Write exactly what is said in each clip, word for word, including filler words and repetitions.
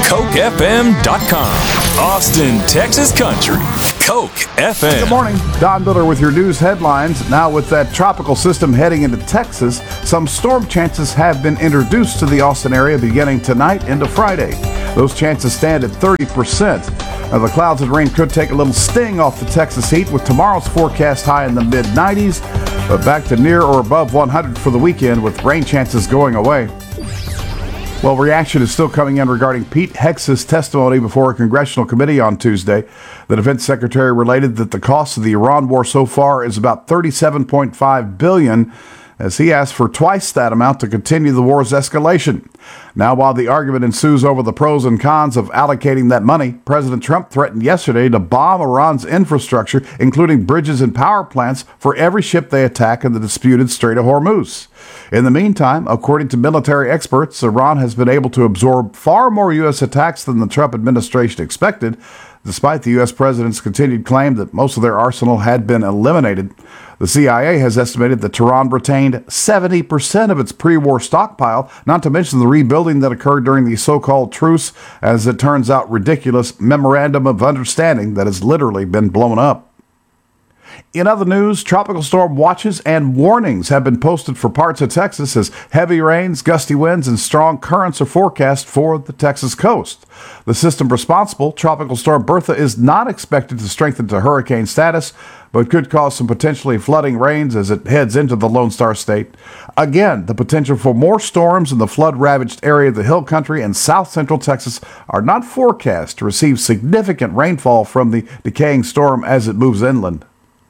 Coke F M dot com. Austin, Texas country. Coke F M. Good morning. Don Miller with your news headlines. Now, with that tropical system heading into Texas, some storm chances have been introduced to the Austin area beginning tonight into Friday. Those chances stand at thirty percent. Now, the clouds and rain could take a little sting off the Texas heat, with tomorrow's forecast high in the mid nineties, but back to near or above one hundred for the weekend, with rain chances going away. Well, reaction is still coming in regarding Pete Hegseth's testimony before a congressional committee on Tuesday. The defense secretary related that the cost of the Iran war so far is about thirty-seven point five billion dollars, as he asked for twice that amount to continue the war's escalation. Now, while the argument ensues over the pros and cons of allocating that money, President Trump threatened yesterday to bomb Iran's infrastructure, including bridges and power plants, for every ship they attack in the disputed Strait of Hormuz. In the meantime, according to military experts, Iran has been able to absorb far more U S attacks than the Trump administration expected, despite the U S president's continued claim that most of their arsenal had been eliminated. The C I A has estimated that Tehran retained seventy percent of its pre-war stockpile, not to mention the rebuilding that occurred during the so-called truce, as it turns out ridiculous memorandum of understanding that has literally been blown up. In other news, tropical storm watches and warnings have been posted for parts of Texas as heavy rains, gusty winds, and strong currents are forecast for the Texas coast. The system responsible, Tropical Storm Bertha, is not expected to strengthen to hurricane status, but could cause some potentially flooding rains as it heads into the Lone Star State. Again, the potential for more storms in the flood-ravaged area of the Hill Country and south central Texas are not forecast to receive significant rainfall from the decaying storm as it moves inland.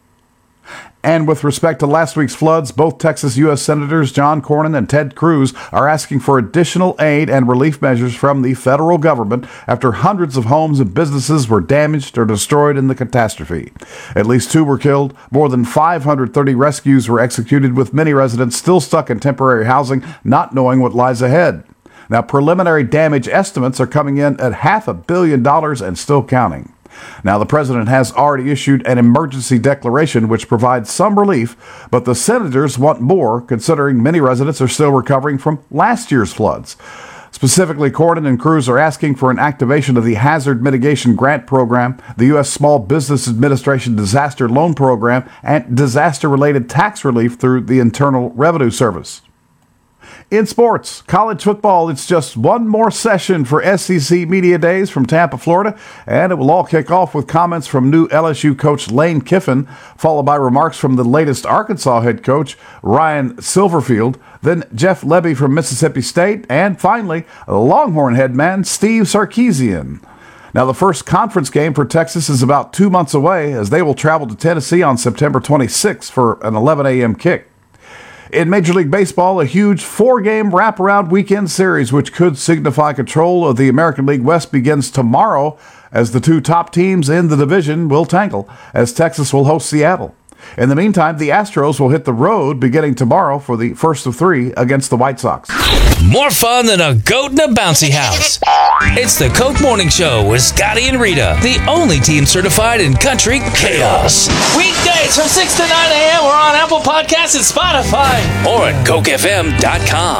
And with respect to last week's floods, both Texas U S Senators John Cornyn and Ted Cruz are asking for additional aid and relief measures from the federal government after hundreds of homes and businesses were damaged or destroyed in the catastrophe. At least two were killed. More than five hundred thirty rescues were executed, with many residents still stuck in temporary housing, not knowing what lies ahead. Now, preliminary damage estimates are coming in at half a billion dollars and still counting. Now, the president has already issued an emergency declaration which provides some relief, but the senators want more, considering many residents are still recovering from last year's floods. Specifically, Cornyn and Cruz are asking for an activation of the Hazard Mitigation Grant Program, the U S Small Business Administration Disaster Loan Program, and disaster-related tax relief through the Internal Revenue Service. In sports, college football, it's just one more session for S E C Media Days from Tampa, Florida, and it will all kick off with comments from new L S U coach Lane Kiffin, followed by remarks from the latest Arkansas head coach Ryan Silverfield, then Jeff Lebby from Mississippi State, and finally, Longhorn head man Steve Sarkisian. Now, the first conference game for Texas is about two months away, as they will travel to Tennessee on September twenty-sixth for an eleven a.m. kick. In Major League Baseball, a huge four-game wraparound weekend series, which could signify control of the American League West, begins tomorrow as the two top teams in the division will tangle, as Texas will host Seattle. In the meantime, the Astros will hit the road beginning tomorrow for the first of three against the White Sox. More fun than a goat in a bouncy house. It's the Coke Morning Show with Scotty and Rita, the only team certified in country chaos. Weekdays from six to nine a.m. We're on Apple Podcasts and Spotify. Or at Coke F M dot com.